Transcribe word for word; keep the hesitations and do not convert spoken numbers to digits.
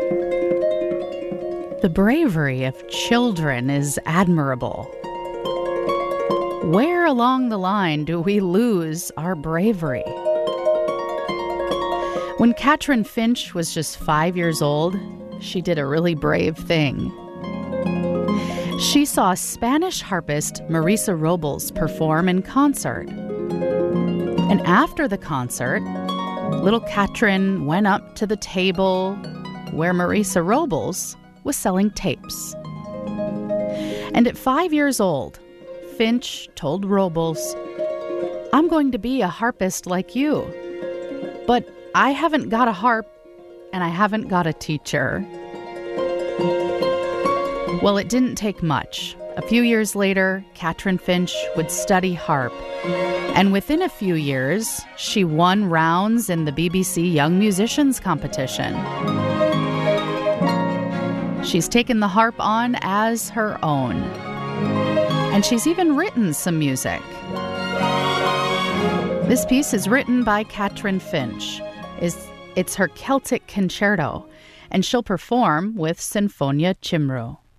The bravery of children is admirable. Where along the line do we lose our bravery? When Katrin Finch was just five years old, she did a really brave thing. She saw Spanish harpist Marisa Robles perform in concert. And after the concert, little Katrin went up to the table where Marisa Robles was selling tapes. And at five years old, Finch told Robles, "I'm going to be a harpist like you, but I haven't got a harp and I haven't got a teacher." Well, it didn't take much. A few years later, Katrin Finch would study harp. And within a few years, she won rounds in the B B C Young Musicians competition. She's taken the harp on as her own. And she's even written some music. This piece is written by Katrin Finch. It's her Celtic concerto, and she'll perform with Sinfonia Cymru.